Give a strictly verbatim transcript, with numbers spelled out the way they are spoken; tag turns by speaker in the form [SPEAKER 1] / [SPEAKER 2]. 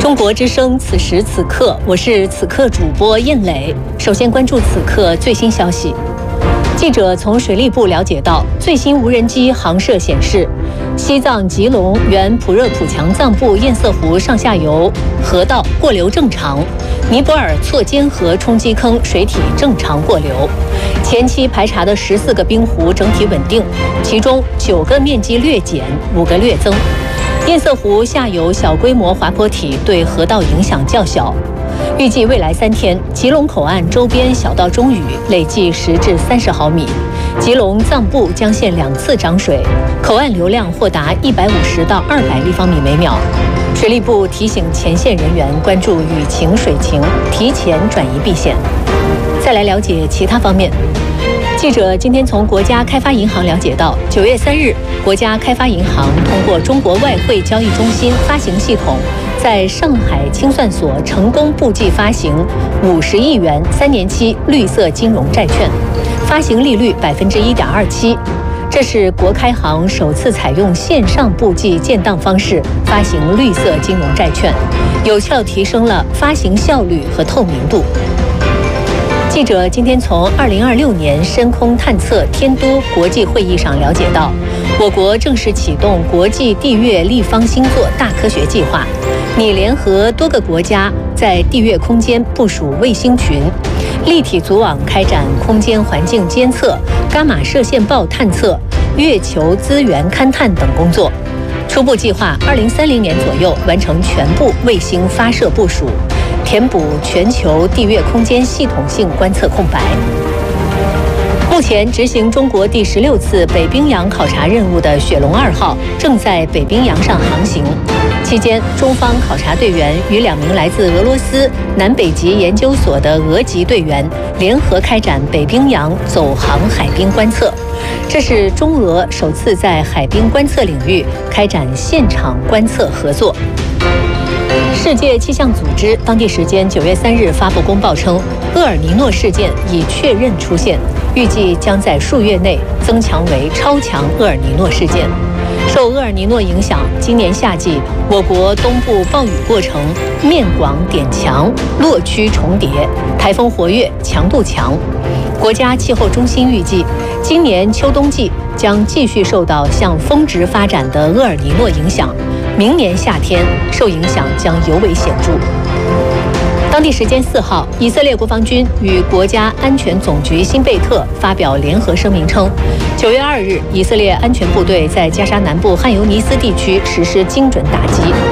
[SPEAKER 1] 中国之声，此时此刻，我是此刻主播燕磊。首先关注此刻最新消息。记者从水利部了解到，最新无人机航摄显示，西藏吉隆原普热土强藏部堰塞湖上下游河道过流正常，尼泊尔错尖河冲击坑水体正常过流。前期排查的十四个冰湖整体稳定，其中九个面积略减，五个略增。堰塞湖下游小规模滑坡体对河道影响较小。预计未来三天，吉隆口岸周边小到中雨累计十至三十毫米，吉隆藏部将现两次涨水，口岸流量或达一百五十到二百立方米每秒。水利部提醒前线人员关注雨情水情，提前转移避险。再来了解其他方面。记者今天从国家开发银行了解到，九月三日，国家开发银行通过中国外汇交易中心发行系统，在上海清算所成功布季发行五十亿元三年期绿色金融债券，发行利率百分之一点二七。这是国开行首次采用线上布季建档方式发行绿色金融债券，有效提升了发行效率和透明度。记者今天从二零二六年深空探测天都国际会议上了解到，我国正式启动国际地月立方星座大科学计划，拟联合多个国家在地月空间部署卫星群，立体组网开展空间环境监测、伽马射线暴探测、月球资源勘探等工作。初步计划二零三零年左右完成全部卫星发射部署，填补全球地月空间系统性观测空白。目前执行中国第十六次北冰洋考察任务的雪龙二号正在北冰洋上航行，期间中方考察队员与两名来自俄罗斯南北极研究所的俄籍队员联合开展北冰洋走航海冰观测，这是中俄首次在海冰观测领域开展现场观测合作。世界气象组织当地时间九月三日发布公报称，厄尔尼诺事件已确认出现，预计将在数月内增强为超强厄尔尼诺事件。受厄尔尼诺影响，今年夏季我国东部暴雨过程面广点强，落区重叠，台风活跃，强度强。国家气候中心预计，今年秋冬季将继续受到向峰值发展的厄尔尼诺影响，明年夏天受影响将尤为显著。当地时间四号，以色列国防军与国家安全总局新贝特发表联合声明称，九月二日，以色列安全部队在加沙南部汉尤尼斯地区实施精准打击，